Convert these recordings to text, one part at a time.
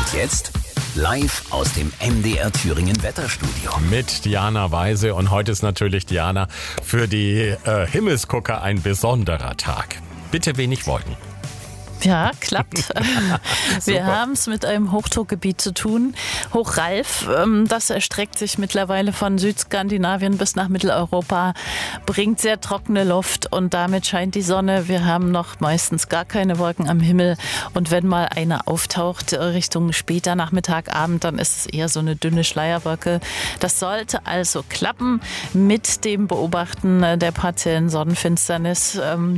jetzt live aus dem MDR Thüringen Wetterstudio. Mit Diana Weise, und heute ist natürlich, Diana, für die Himmelsgucker ein besonderer Tag. Bitte wenig Wolken. Ja, klappt. Wir haben es mit einem Hochdruckgebiet zu tun. Hoch Ralf, das erstreckt sich mittlerweile von Südskandinavien bis nach Mitteleuropa, bringt sehr trockene Luft und damit scheint die Sonne. Wir haben noch meistens gar keine Wolken am Himmel und wenn mal eine auftaucht Richtung später Nachmittag, Abend, dann ist es eher so eine dünne Schleierwolke. Das sollte also klappen mit dem Beobachten der partiellen Sonnenfinsternis.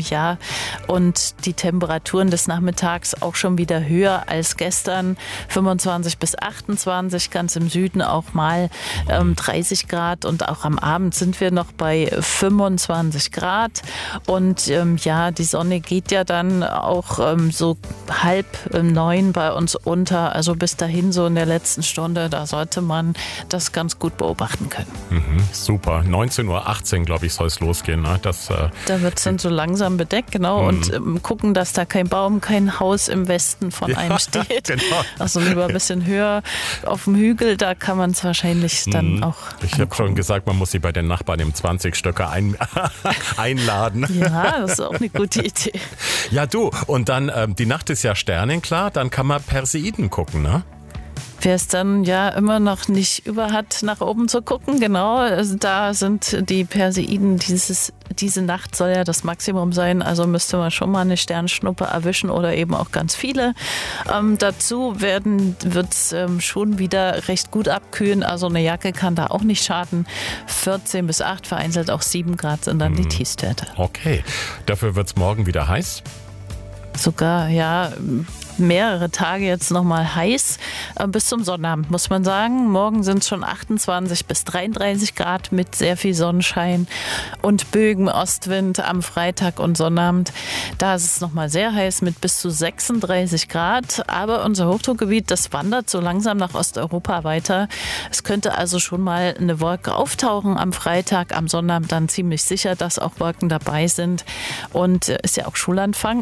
Und die Temperaturen des Nachmittags auch schon wieder höher als gestern, 25 bis 28, ganz im Süden auch mal 30 Grad und auch am Abend sind wir noch bei 25 Grad und die Sonne geht ja dann auch so 8:30 bei uns unter, also bis dahin so in der letzten Stunde, da sollte man das ganz gut beobachten können. Super, 19:18 Uhr, glaube ich, soll es losgehen. Ne? Da wird es dann so langsam bedeckt, genau, und gucken, dass da kein Baum, kein Haus im Westen von einem steht. Genau. Also lieber ein bisschen höher auf dem Hügel, da kann man es wahrscheinlich dann auch Ich habe schon gesagt, man muss sie bei den Nachbarn im 20-Stöcker einladen. Ja, das ist auch eine gute Idee. Ja, du, und dann, die Nacht ist ja sternenklar, dann kann man Perseiden gucken, ne? Wer es dann ja immer noch nicht über hat, nach oben zu gucken, genau, also da sind die Perseiden, diese Nacht soll ja das Maximum sein, also müsste man schon mal eine Sternschnuppe erwischen oder eben auch ganz viele. Dazu wird es schon wieder recht gut abkühlen, also eine Jacke kann da auch nicht schaden. 14 bis 8, vereinzelt auch 7 Grad sind dann die Tiefstwerte. Okay, dafür wird es morgen wieder heiß? Sogar, ja, mehrere Tage jetzt nochmal heiß, bis zum Sonnabend, muss man sagen. Morgen sind es schon 28 bis 33 Grad mit sehr viel Sonnenschein und Bögen, Ostwind am Freitag und Sonnabend. Da ist es nochmal sehr heiß mit bis zu 36 Grad. Aber unser Hochdruckgebiet, das wandert so langsam nach Osteuropa weiter. Es könnte also schon mal eine Wolke auftauchen am Freitag, am Sonnabend dann ziemlich sicher, dass auch Wolken dabei sind. Und ist ja auch Schulanfang.